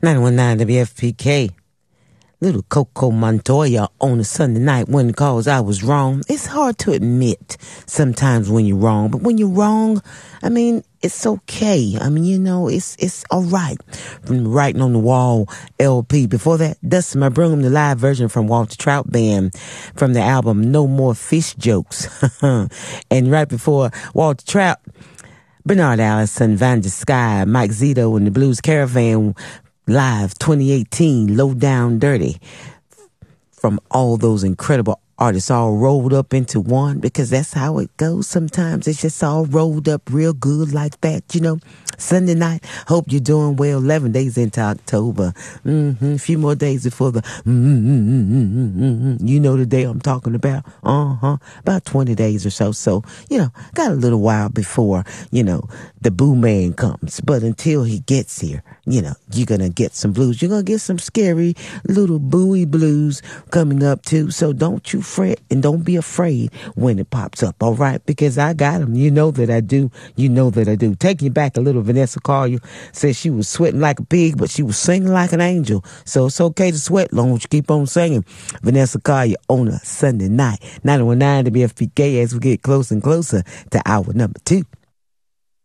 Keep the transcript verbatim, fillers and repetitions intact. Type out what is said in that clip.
nine one nine W F P K. Little Coco Montoya on a Sunday night when cause I was wrong. It's hard to admit sometimes when you're wrong, but when you're wrong, I mean, it's okay. I mean, you know, it's it's all right. From Writing on the Wall L P. Before that, Dustin My Broom, the live version from Walter Trout Band from the album No More Fish Jokes. And right before Walter Trout, Bernard Allison, Vanja Sky, Mike Zito, and the Blues Caravan live twenty eighteen, Low Down Dirty, from all those incredible artists all rolled up into one, because that's how it goes sometimes. It's just all rolled up real good like that, you know. Sunday night, hope you're doing well. eleven days into October. Mm-hmm. A few more days before the, mm-hmm, you know the day I'm talking about. Uh-huh. About twenty days or so. So, you know, got a little while before, you know, the boo man comes. But until he gets here, you know, you're going to get some blues. You're going to get some scary little booey blues coming up too. So don't you fret and don't be afraid when it pops up. All right. Because I got them. You know that I do. You know that I do. Taking you back a little, Vanessa Collier said she was sweating like a pig, but she was singing like an angel. So it's okay to sweat long as you keep on singing. Vanessa Collier on a Sunday night. nine one nine W F P K as we get closer and closer to hour number two.